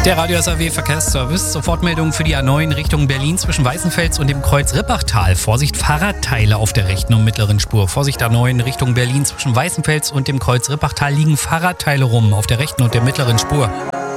Der Radio SAW Verkehrsservice. Sofortmeldung für die A9 Richtung Berlin zwischen Weißenfels und dem Kreuz Rippachtal. Vorsicht, Fahrradteile auf der rechten und mittleren Spur. Vorsicht, A9 Richtung Berlin zwischen Weißenfels und dem Kreuz Rippachtal liegen Fahrradteile rum auf der rechten und der mittleren Spur.